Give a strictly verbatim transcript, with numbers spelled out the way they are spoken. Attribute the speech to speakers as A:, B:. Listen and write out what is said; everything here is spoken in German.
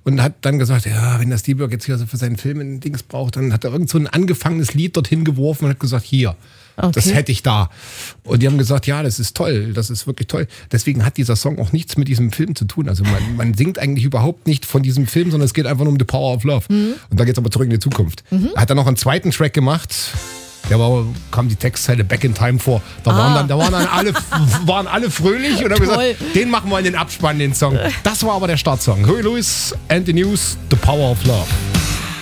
A: und hat dann gesagt, ja, wenn der Spielberg jetzt hier so für seinen Film ein Dings braucht, dann hat er irgend so ein angefangenes Lied dorthin geworfen und hat gesagt, hier, okay. Das hätte ich da. Und die haben gesagt, ja, das ist toll, das ist wirklich toll. Deswegen hat dieser Song auch nichts mit diesem Film zu tun. Also man, man singt eigentlich überhaupt nicht von diesem Film, sondern es geht einfach nur um The Power of Love. Mhm. Und da geht es aber zurück in die Zukunft. Mhm. Hat er noch einen zweiten Track gemacht. Da war, kam die Textzeile Back in Time vor. Da ah. waren dann, da waren dann alle, waren alle fröhlich und haben gesagt, den machen wir in den Abspann, den Song. Das war aber der Startsong. Huey Lewis and the News, The Power of Love.